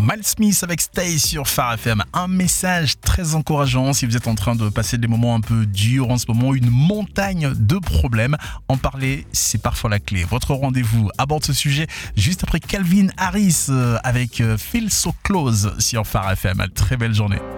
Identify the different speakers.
Speaker 1: Miles Smith avec Stay sur Phare FM. Un message très encourageant si vous êtes en train de passer des moments un peu durs en ce moment, une montagne de problèmes. En parler, c'est parfois la clé. Votre rendez-vous aborde ce sujet juste après Calvin Harris avec Feel So Close sur Phare FM. Très belle journée.